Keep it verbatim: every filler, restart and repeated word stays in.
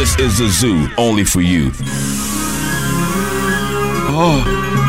This is a zoo only for you. Oh.